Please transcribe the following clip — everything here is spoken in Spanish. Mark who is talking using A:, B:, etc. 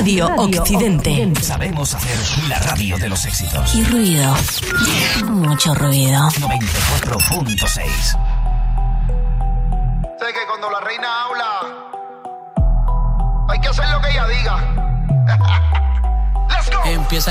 A: Radio Occidente.
B: Sabemos hacer la radio de los éxitos.
A: Y ruido. Mucho ruido.
B: 94.6.
C: Sé que cuando la reina habla, hay que hacer lo que ella diga. Let's go.
D: Empieza